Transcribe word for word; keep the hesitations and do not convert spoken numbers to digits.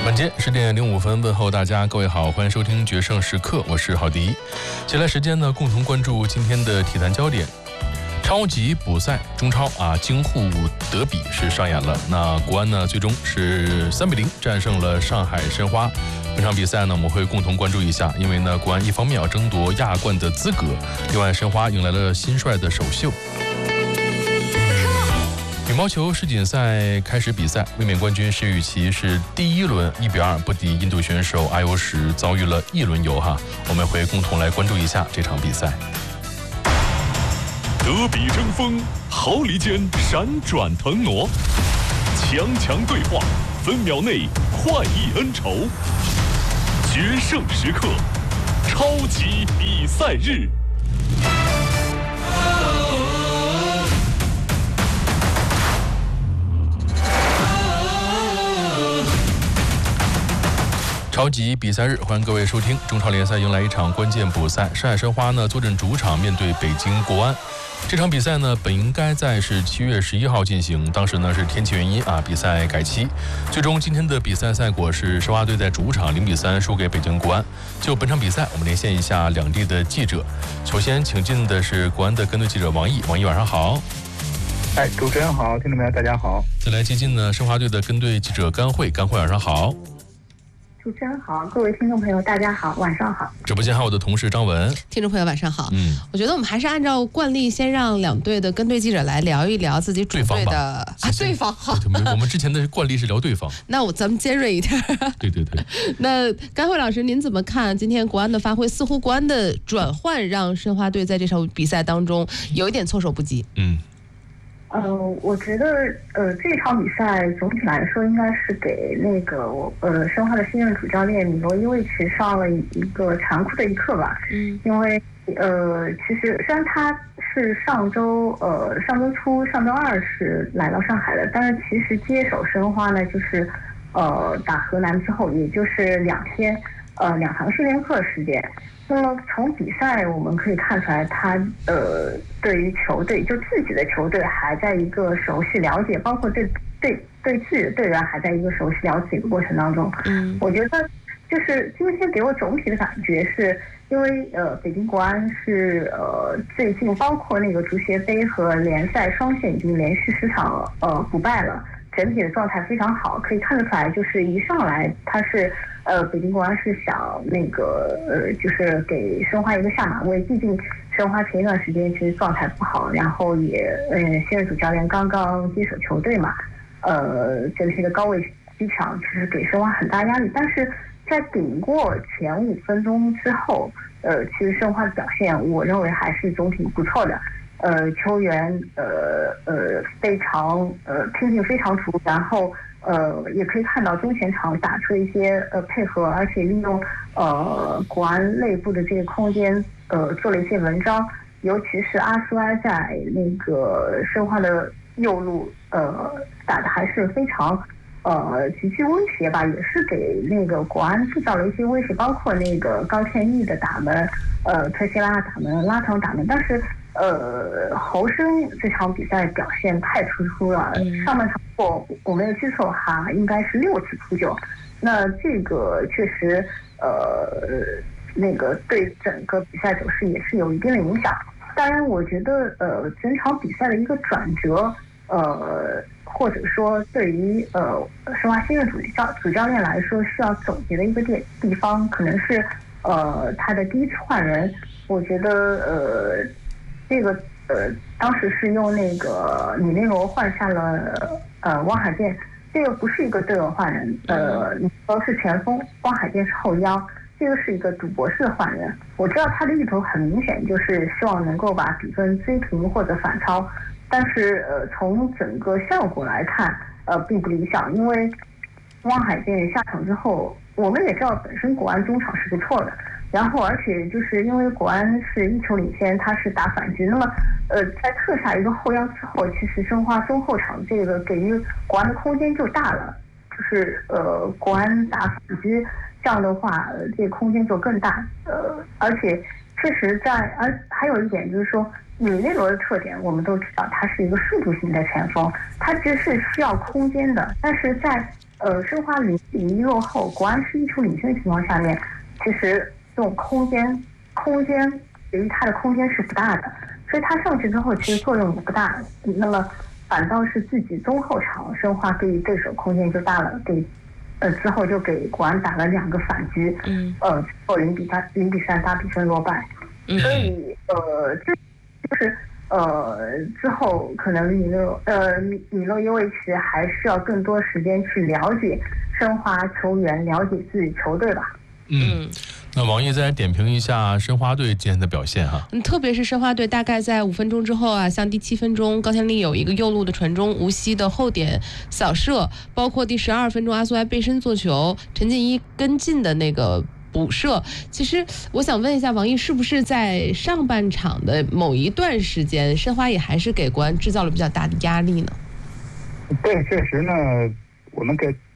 晚间十点零五分，问候大家，各位好，欢迎收听决胜时刻，我是郝迪。接下来时间呢，共同关注今天的体坛焦点。超级补赛中超啊，京沪德比是上演了。那国安呢，最终是三比零战胜了上海申花。本场比赛呢，我们会共同关注一下，因为呢，国安一方面要争夺亚冠的资格，另外申花迎来了新帅的首秀。羽毛球世锦赛开始比赛，卫冕冠军石宇奇是第一轮一比二不敌印度选手阿尤什，遭遇了一轮游哈。我们会共同来关注一下这场比赛。 德比争锋，毫厘间闪转腾挪，强强对话，分秒内快意恩仇。决胜时刻，超级比赛日。 超级比赛日，欢迎各位收听。中超联赛迎来一场关键补赛，上海申花呢坐镇主场面对北京国安。这场比赛呢本应该在是七月十一号进行，当时呢是天气原因啊，比赛改期。最终今天的比赛赛果是申花队在主场零比三输给北京国安。就本场比赛，我们连线一下两地的记者。首先请进的是国安的跟队记者王毅，王毅晚上好。 哎，主持人好，听众朋友大家好。 再来接近呢申花队的跟队记者甘慧，甘慧晚上好。 主持人好，各位听众朋友大家好，晚上好。 直播间还有我的同事张文， 听众朋友晚上好。 嗯， 我觉得我们还是按照惯例，先让两队的跟队记者来聊一聊自己主队的啊，对方好。 我们之前的惯例是聊对方， 那我咱们尖锐一点。 对对对。 那甘慧老师，您怎么看今天国安的发挥？似乎国安的转换让申花队在这场比赛当中有一点措手不及。 嗯。 呃，我觉得呃这场比赛总体来说应该是给那个呃申花的新任主教练米罗伊维奇上了一个残酷的一课吧。 嗯， 因为呃其实虽然他是上周呃上周初上周二是来到上海的，但是其实接手申花呢就是呃打河南之后，也就是两天呃两堂训练课时间。那么从比赛我们可以看出来，他呃对于球队就自己的球队还在一个熟悉了解，包括对对对自己的队员还在一个熟悉了解的过程当中。 嗯， 我觉得就是今天给我总体的感觉是，因为呃北京国安是呃最近包括那个足协杯和联赛双线已经连续十场呃不败了，整体的状态非常好，可以看得出来，就是一上来他是。呃，北京国安是想那个呃，就是给申花一个下马威。毕竟申花前一段时间其实状态不好，然后也呃，新任主教练刚刚接手球队嘛，呃，整体的高位逼抢其实给申花很大压力。但是在顶过前五分钟之后，呃，其实申花的表现我认为还是总体不错的。呃，球员呃呃非常呃拼劲非常足，然后。呃，也可以看到中前场打出一些呃配合，而且利用呃国安内部的这个空间，呃做了一些文章。尤其是阿苏埃在那个申花的右路，呃打的还是非常呃极具威胁吧，也是给那个国安制造了一些威胁，包括那个高天意的打门，呃特西拉打门，拉唐打门，但是。呃，侯生这场比赛表现太突出了，上半场我我没有记错哈，应该是六次扑救，那这个确实呃那个对整个比赛走势也是有一定的影响。当然，我觉得呃整场比赛的一个转折，呃或者说对于呃申花新任主教主教练来说需要总结的一个地地方，可能是呃他的第一次换人，我觉得呃。这个呃，当时是用那个米内罗换下了呃汪海剑，这个不是一个队友换人，呃，米内罗是前锋，汪海剑是后腰，这个是一个赌博式的换人。我知道他的意图很明显，就是希望能够把比分追平或者反超，但是呃，从整个效果来看，呃，并不理想，因为汪海剑下场之后，我们也知道本身国安中场是不错的。然后，而且就是因为国安是一球领先，他是打反击。那么，呃，在撤下一个后腰之后，其实申花中后场这个给予国安的空间就大了。就是呃，国安打反击，这样的话，呃、这个空间就更大。呃，而且确实在，而还有一点就是说，米内罗的特点我们都知道，他是一个速度型的前锋，他其实是需要空间的，但是在。 呃申花零比一落后，国安是一球领先的情况下面，其实这种空间空间由于它的空间是不大的，所以它上去之后其实作用也不大。那么反倒是自己中后场申花给对手空间就大了，给呃之后就给国安打了两个反击，嗯，呃之后零比三零比三大比分落败，嗯、所以呃这就是呃之后可能米勒呃米米勒因维奇还需要更多时间去了解申花球员，了解自己球队吧。 嗯，那王毅再来点评一下申花队今天的表现哈。 嗯，特别是申花队大概在五分钟之后啊，像第七分钟高天立有一个右路的传中，无锡的后点扫射，包括第十二分钟阿苏埃背身做球，陈静一跟进的那个补射。其实我想问一下王毅，是不是在上半场的某一段时间，申花也还是给国安制造了比较大的压力呢？ 对，确实呢，我们给